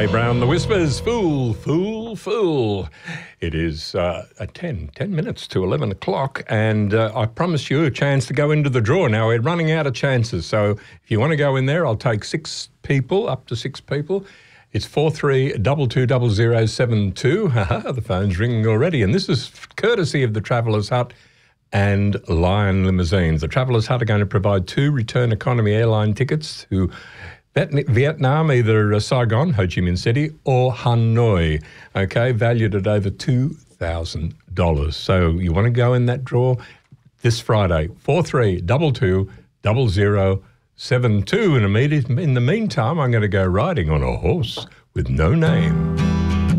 Ray Brown, The Whispers, Fool, Fool, Fool. It is 10 minutes to 11 o'clock, and I promised you a chance to go into the draw. Now, we're running out of chances, so if you want to go in there, I'll take up to six people. It's 43220072. The phone's ringing already, and this is courtesy of the Travellers Hut and Lion Limousines. The Travellers Hut are going to provide 2 return economy airline tickets to Vietnam, either Saigon, Ho Chi Minh City, or Hanoi, okay, valued at over $2,000. So you want to go in that draw this Friday, 43220072. In the meantime, I'm going to go riding on a horse with no name.